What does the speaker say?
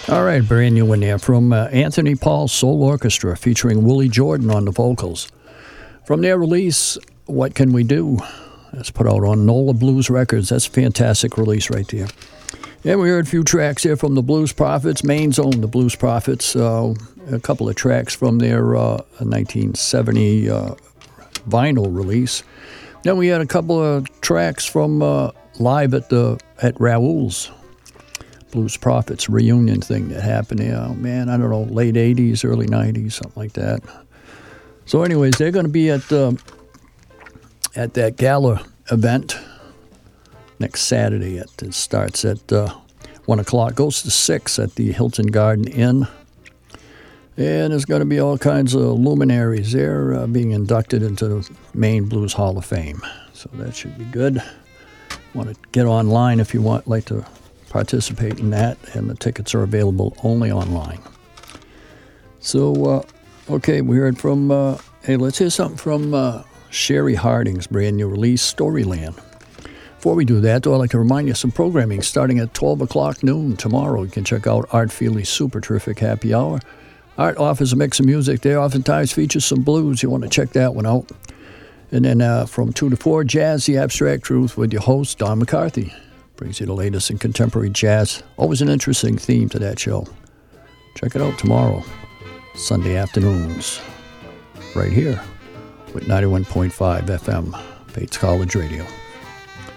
All right, brand new one there from Anthony Paul Soul Orchestra featuring Willie Jordan on the vocals. From their release, What Can We Do? That's put out on NOLA Blues Records. That's a fantastic release right there. And we heard a few tracks here from the Blues Prophets, Maine's own the Blues Prophets. A couple of tracks from their 1970 vinyl release. Then we had a couple of tracks from live at Raoul's Blues Prophets reunion thing that happened there. Oh, man, I don't know, late 80s, early 90s, something like that. So anyways, they're going to be at that gala event next Saturday. It starts at 1 o'clock, goes to 6 at the Hilton Garden Inn. And there's going to be all kinds of luminaries there being inducted into the Maine Blues Hall of Fame. So that should be good. Want to get online if you like to participate in that, and the tickets are available only online. So, okay, we heard from, let's hear something from Sherry Harding's brand new release, Storyland. Before we do that, though, I'd like to remind you of some programming starting at 12 o'clock noon tomorrow. You can check out Art Feely's Super Terrific Happy Hour. Art offers a mix of music there, oftentimes features some blues. You want to check that one out. And then from 2 to 4, Jazz, the Abstract Truth with your host, Don McCarthy. Brings you the latest in contemporary jazz. Always an interesting theme to that show. Check it out tomorrow, Sunday afternoons, right here with 91.5 FM, Bates College Radio.